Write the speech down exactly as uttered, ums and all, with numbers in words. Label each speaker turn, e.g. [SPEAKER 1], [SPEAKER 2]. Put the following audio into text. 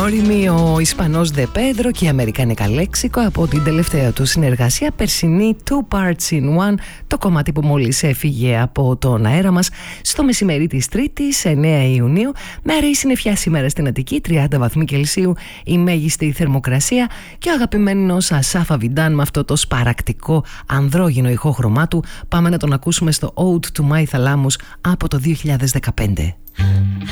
[SPEAKER 1] ορίμη ο Ισπανός Δε Πέδρο και η Αμερικανικά Λέξικο από την τελευταία του συνεργασία περσινή Two Parts in One, το κομμάτι που μόλις έφυγε από τον αέρα μας στο μεσημέρι της Τρίτης εννέα Ιουνίου, με αραιή συννεφιά σήμερα στην Αττική, τριάντα βαθμοί Κελσίου η μέγιστη θερμοκρασία, και ο αγαπημένος Ασάφ Αβιντάν με αυτό το σπαρακτικό ανδρόγυνο ηχόχρωμά του. Πάμε να τον ακούσουμε στο Ode to My Thalamus από το δύο χιλιάδες δεκαπέντε.